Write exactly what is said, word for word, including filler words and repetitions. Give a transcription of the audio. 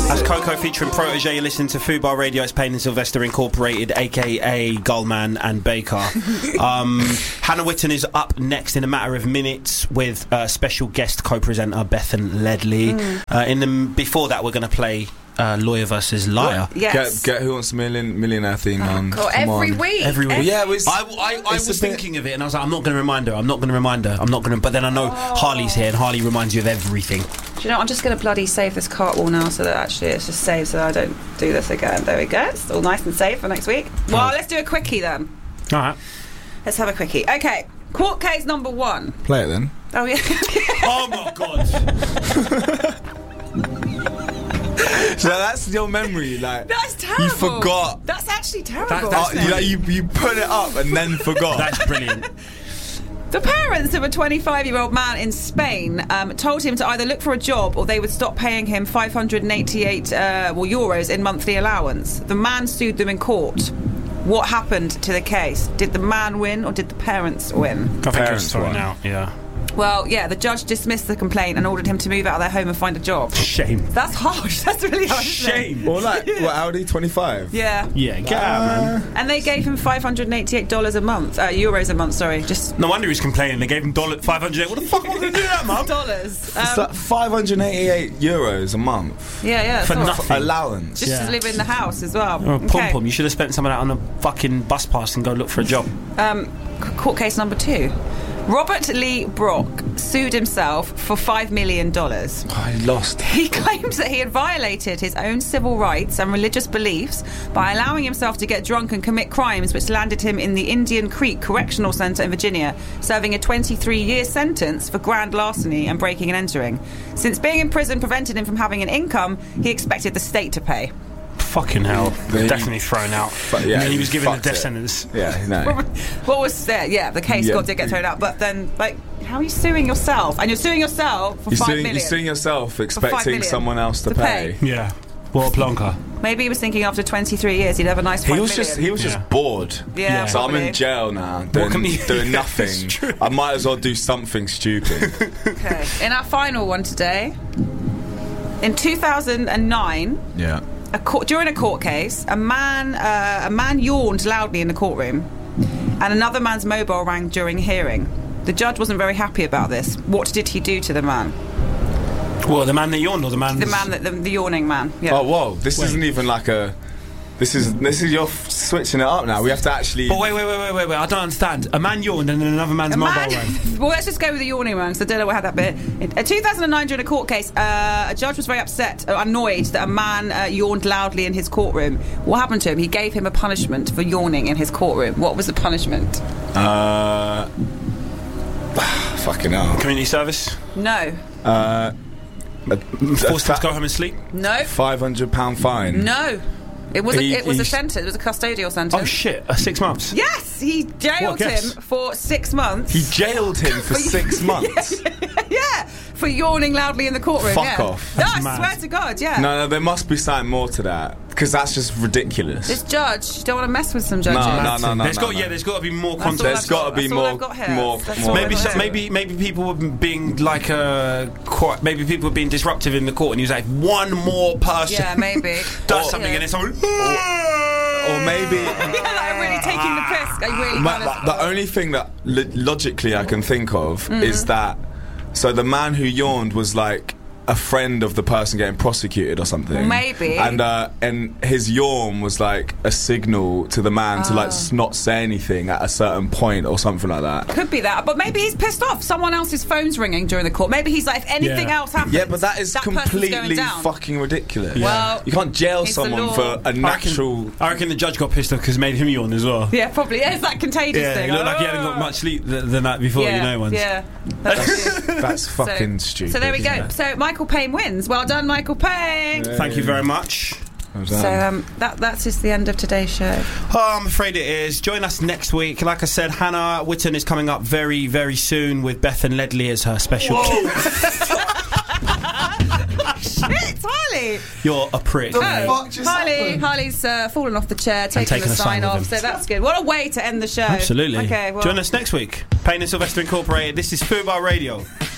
That's Coco featuring Protege. You're listening to Fubar Radio. It's Payne and Sylvester Incorporated, aka Gullman and Baker. um, Hannah Witton is up next in a matter of minutes with uh, special guest co-presenter Bethan Ledley. Mm. Uh, in the before that, we're going to play uh, Lawyer versus Liar. What? Yes. Get, get Who Wants a Million Millionaire theme oh, on. God, every on. week. Every week. Every yeah, it was, I, I, I was thinking of it, and I was like, I'm not going to remind her. I'm not going to remind her. I'm not going to. But then I know oh. Harley's here, and Harley reminds you of everything. Do you know, I'm just going to bloody save this cartwheel now so that actually it's just saved so that I don't do this again. There we go. It's all nice and safe for next week. Well, let's do a quickie then. All right. Let's have a quickie. Okay, court case number one. Play it then. Oh, yeah. Oh, my God. So that's your memory, like that's terrible. You forgot. That's actually terrible. That, that's oh, you, like, you you put it up and then forgot. That's brilliant. The parents of a twenty-five-year-old man in Spain um, told him to either look for a job or they would stop paying him five hundred eighty-eight uh, well, euros in monthly allowance. The man sued them in court. What happened to the case? Did the man win or did the parents win? I think Parents sorry won. now. Yeah. Well, yeah, the judge dismissed the complaint and ordered him to move out of their home and find a job. Shame. That's harsh. That's really harsh. Shame. Or like, what, Audi twenty-five? Yeah. Yeah, get uh, out, man. And they gave him five hundred eighty-eight dollars a month. Uh, euros a month, sorry. Just No wonder he's complaining. They gave him dollar five hundred. What the fuck am I going to do that, mum? dollars. It's Um, like five hundred eighty-eight euros a month. yeah, yeah. For that's nothing. Allowance. Just Yeah. to live in the house as well. Oh, Okay. pom pom. You should have spent some of that on a fucking bus pass and go look for a job. Um, c- court case number two. Robert Lee Brock sued himself for five million dollars. Oh, he lost. He claims that he had violated his own civil rights and religious beliefs by allowing himself to get drunk and commit crimes which landed him in the Indian Creek Correctional Centre in Virginia, serving a twenty-three-year sentence for grand larceny and breaking and entering. Since being in prison prevented him from having an income, he expected the state to pay. Fucking hell. He- Definitely thrown out. Fu- yeah, and then he was given a fucked death it. sentence. Yeah, no. What was there? Yeah, the case Yeah. got did get thrown out, but then, like, how are you suing yourself? And you're suing yourself for You're five suing, million. you're suing yourself five expecting million someone else to, to pay. pay. Yeah. What a plonker. Maybe he was thinking after twenty-three years he'd have a nice five He was million. just he was Yeah. just bored. Yeah, Yeah. So I'm probably. in jail now, doing, can he- doing Yeah, nothing. it's true. I might as well do something stupid. Okay. In our final one today, in two thousand nine, Yeah. a court, during a court case, a man uh, a man yawned loudly in the courtroom, and another man's mobile rang during hearing. The judge wasn't very happy about this. What did he do to the man? Well, the man that yawned or the man... The man that the, the yawning man. Yeah. Oh whoa! This Wait. isn't even like a. This is this is you're f- switching it up now. We have to actually. But wait, wait, wait, wait, wait, wait. I don't understand. A man yawned and then another man's A mobile man, rang. well, let's just go with the yawning one, because I don't know what had that bit. In uh, two thousand nine, during a court case, uh, a judge was very upset, uh, annoyed that a man uh, yawned loudly in his courtroom. What happened to him? He gave him a punishment for yawning in his courtroom. What was the punishment? Uh. Fucking hell. Community service? No. Uh. A, Forced him to go home and sleep? No. Five hundred pound fine. No. It was He- a, it was he- a sentence. It was a custodial sentence. Oh, shit. Uh, six months? Yes, he jailed What a guess. him for six months. He jailed him for six months. yeah, for yawning loudly in the courtroom. Fuck yeah. off. No, That's I mad. swear to God, yeah. No, no, there must be something more to that because that's just ridiculous. This judge, you don't want to mess with some judges. No, no, no, no. There's no, got, no. yeah, there's got to be more That's all context. There's I've got to be That's all more, I've got here. more, That's more. all Maybe, I've so, got here. maybe, maybe people were being like uh, quite. Maybe people were being disruptive in the court, and he was like, "One more person, Yeah, maybe. does Or- something," yeah. and it's someone. Or maybe. yeah, like I'm really taking the piss. I really Ma- kind ma- of. the only thing that lo- logically I can think of Mm-hmm. is that so the man who yawned was like a friend of the person getting prosecuted or something. Well, maybe. And uh, and his yawn was like a signal to the man to like s- not say anything at a certain point or something like that. Could be that, but maybe he's pissed off. Someone else's phone's ringing during the court. Maybe he's like, if anything Yeah. else happens, Yeah, but that is person's going completely down. fucking ridiculous. Well, you can't jail it's the someone law. for a I reckon, natural. I reckon the judge got pissed off because it made him yawn as well. Yeah, probably. Yeah, it's that contagious Yeah, thing. it looked like he hadn't got much sleep th- than that before, yeah, you know, once. Yeah, that's true. That's fucking so, stupid. So there we go. isn't it? So Michael Payne wins. Well done, Michael Payne. Yeah. Thank you very much. Well So done. um, that that's just the end of today's show. Oh, I'm afraid it is. Join us next week. Like I said, Hannah Witton is coming up very, very soon with Bethan Ledley as her special. Shit, Harley. You're a prick. The mate. fuck just Harley, happened? Harley's uh, fallen off the chair, taking taken the a sign sign with off. him. So that's good. What a way to end the show. Absolutely. Okay. Well, Join us next week. Payne and Sylvester Incorporated. This is Fubar Radio.